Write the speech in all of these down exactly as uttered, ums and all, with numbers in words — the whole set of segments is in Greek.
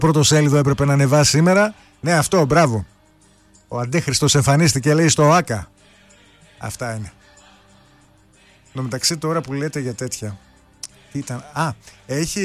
πρώτο σέλιδο έπρεπε να ανεβάσει σήμερα. Ναι, αυτό, μπράβο. Ο Αντίχριστος εμφανίστηκε, λέει, στο ΆΚΑ. Αυτά είναι. Εν τω μεταξύ, τώρα που λέτε για τέτοια, τι ήταν. Α, έχει.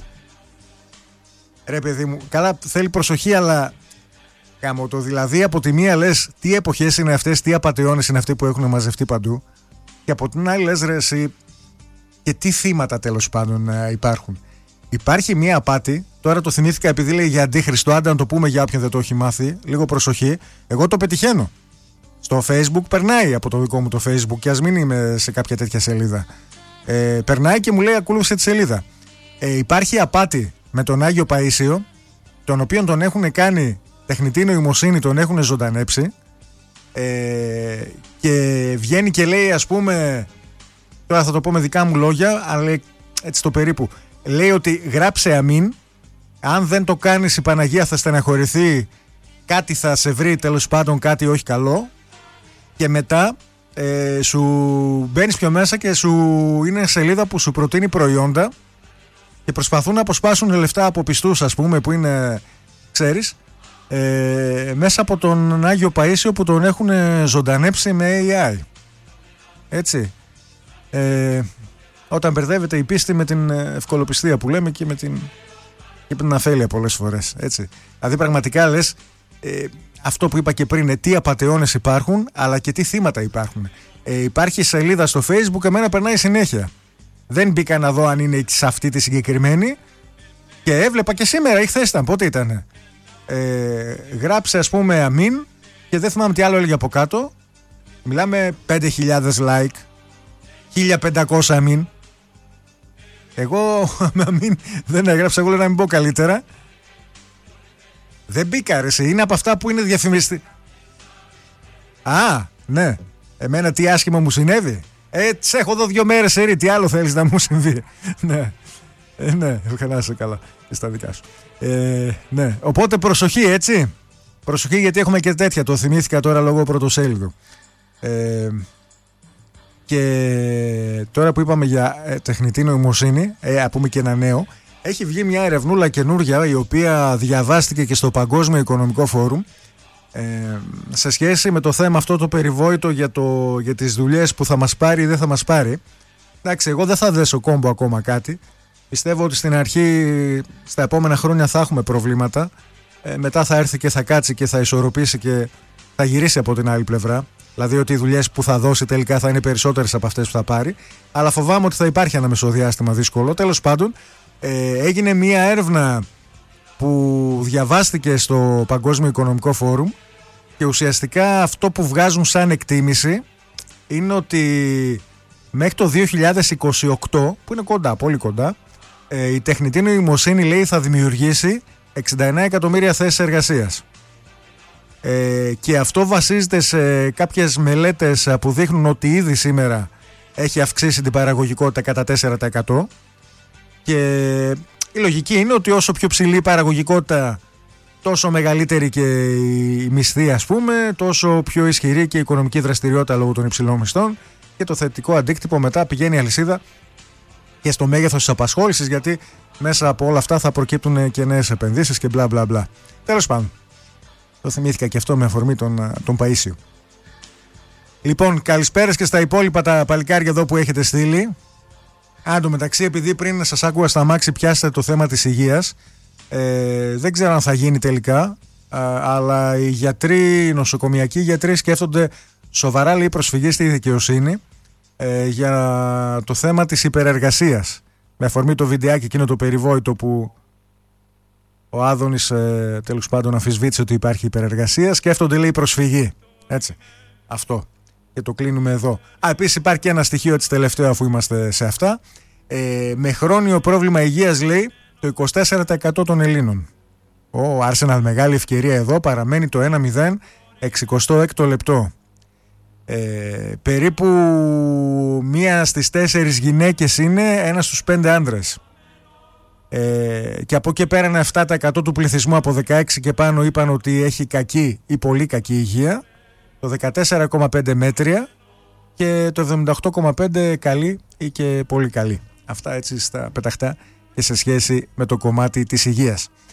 Ρε παιδί μου, καλά, θέλει προσοχή, αλλά κάμω το. Δηλαδή, από τη μία λες τι εποχές είναι αυτές, τι απατεώνες είναι αυτοί που έχουν μαζευτεί παντού, και από την άλλη λες, ρε εσύ, και τι θύματα τέλος πάντων υπάρχουν. Υπάρχει μία απάτη, τώρα το θυμήθηκα επειδή λέει για Αντίχριστο, άντα να το πούμε για όποιον δεν το έχει μάθει, λίγο προσοχή. Εγώ το πετυχαίνω. Στο Facebook περνάει από το δικό μου το Facebook, και ας μην είμαι σε κάποια τέτοια σελίδα. Ε, περνάει και μου λέει ακολούθησε τη σελίδα. Ε, υπάρχει απάτη με τον Άγιο Παΐσιο, τον οποίον τον έχουν κάνει τεχνητή νοημοσύνη, τον έχουν ζωντανέψει, ε, και βγαίνει και λέει, ας πούμε, τώρα θα το πω με δικά μου λόγια, αλλά έτσι το περίπου, λέει ότι γράψε αμήν, αν δεν το κάνεις η Παναγία θα στεναχωρηθεί, κάτι θα σε βρει, τέλος πάντων κάτι όχι καλό, και μετά ε, σου μπαίνεις πιο μέσα και σου είναι σελίδα που σου προτείνει προϊόντα και προσπαθούν να αποσπάσουν λεφτά από πιστούς, ας πούμε, που είναι, ξέρεις, ε, μέσα από τον Άγιο Παΐσιο που τον έχουν ζωντανέψει με έι άι. Έτσι. Ε, όταν μπερδεύεται η πίστη με την ευκολοπιστία που λέμε, και με την, και με την αφέλεια πολλές φορές. Έτσι. Δηλαδή πραγματικά λες, ε, αυτό που είπα και πριν, τι απατεώνες υπάρχουν, αλλά και τι θύματα υπάρχουν. Ε, υπάρχει σελίδα στο Facebook, εμένα περνάει συνέχεια. Δεν μπήκα να δω αν είναι σε αυτή τη συγκεκριμένη, και έβλεπα και σήμερα ή χθες ήταν, πότε ήτανε. Ε, γράψε, ας πούμε, αμήν, και δεν θυμάμαι τι άλλο έλεγε από κάτω. Μιλάμε πέντε χιλιάδες like, χίλια πεντακόσια αμήν. Εγώ με αμήν δεν έγραψα, εγώ λέω να μην πω καλύτερα. Δεν μπήκα, ρε, είναι από αυτά που είναι διαφημιστή. Α, ναι. Εμένα τι άσχημα μου συνέβη. Ε, τς έχω εδώ δύο μέρες σερί, τι άλλο θέλεις να μου συμβεί. Ναι, ε, ναι, ευχαριστώ καλά και στα δικά σου. Ε, ναι, οπότε προσοχή, έτσι. Προσοχή, γιατί έχουμε και τέτοια, το θυμήθηκα τώρα λόγω πρωτοσέλιδου. Ε, και τώρα που είπαμε για ε, τεχνητή νοημοσύνη, ε, α πούμε και ένα νέο, έχει βγει μια ερευνούλα καινούρια, η οποία διαβάστηκε και στο Παγκόσμιο Οικονομικό Φόρουμ, ε, σε σχέση με το θέμα αυτό το περιβόητο για, το, για τις δουλειές που θα μας πάρει ή δεν θα μας πάρει. Εντάξει, εγώ δεν θα δέσω κόμπο ακόμα κάτι. Πιστεύω ότι στην αρχή, στα επόμενα χρόνια θα έχουμε προβλήματα. Ε, μετά θα έρθει και θα κάτσει και θα ισορροπήσει και θα γυρίσει από την άλλη πλευρά. Δηλαδή ότι οι δουλειές που θα δώσει τελικά θα είναι περισσότερες από αυτές που θα πάρει. Αλλά φοβάμαι ότι θα υπάρχει ένα μεσοδιάστημα δύσκολο. Τέλος πάντων, ε, έγινε μία έρευνα που διαβάστηκε στο Παγκόσμιο Οικονομικό Φόρουμ, και ουσιαστικά αυτό που βγάζουν σαν εκτίμηση είναι ότι μέχρι το δύο χιλιάδες είκοσι οκτώ, που είναι κοντά, πολύ κοντά, ε, η τεχνητή νοημοσύνη, λέει, θα δημιουργήσει εξήντα εννέα εκατομμύρια θέσεις εργασίας. Ε, και αυτό βασίζεται σε κάποιες μελέτες που δείχνουν ότι ήδη σήμερα έχει αυξήσει την παραγωγικότητα κατά τέσσερα τοις εκατό, και η λογική είναι ότι όσο πιο ψηλή η παραγωγικότητα, τόσο μεγαλύτερη και η μισθή, ας πούμε, τόσο πιο ισχυρή και η οικονομική δραστηριότητα λόγω των υψηλών μισθών, και το θετικό αντίκτυπο μετά πηγαίνει αλυσίδα και στο μέγεθος της απασχόλησης, γιατί μέσα από όλα αυτά θα προκύπτουν και νέες επενδύσεις και μπλα μπλα μπλα. Τέλος πάντων, το θυμήθηκα και αυτό με αφορμή τον, τον Παΐσιο. Λοιπόν, καλησπέρες και στα υπόλοιπα τα παλικάρια εδώ που έχετε στείλει. Αν τω μεταξύ, επειδή πριν σας άκουγα στα μάξι πιάσετε το θέμα της υγείας, ε, δεν ξέρω αν θα γίνει τελικά, α, αλλά οι γιατροί, οι νοσοκομιακοί γιατροί σκέφτονται σοβαρά, λέει, προσφυγή στη δικαιοσύνη ε, για το θέμα της υπερεργασίας. Με αφορμή το βιντεάκι εκείνο το περιβόητο που ο Άδωνης ε, τέλος πάντων αμφισβήτησε ότι υπάρχει υπερεργασία, σκέφτονται, λέει, προσφυγή. Έτσι. Αυτό. Και το κλείνουμε εδώ. Α, επίσης υπάρχει και ένα στοιχείο της τελευταίου, αφού είμαστε σε αυτά. Ε, με χρόνιο πρόβλημα υγείας, λέει, το είκοσι τέσσερα τοις εκατό των Ελλήνων. Ο Arsenal, μεγάλη ευκαιρία εδώ, παραμένει το ένα μηδέν, εξηκοστό έκτο λεπτό. Ε, περίπου μία στις τέσσερις γυναίκες είναι, ένα στους πέντε άντρες. Ε, και από εκεί πέρα ένα επτά τοις εκατό του πληθυσμού από δεκαέξι και πάνω είπαν ότι έχει κακή ή πολύ κακή υγεία. Το δεκατέσσερα κόμμα πέντε μέτρια και το εβδομήντα οκτώ κόμμα πέντε καλή ή και πολύ καλή. Αυτά έτσι στα πεταχτά και σε σχέση με το κομμάτι της υγείας.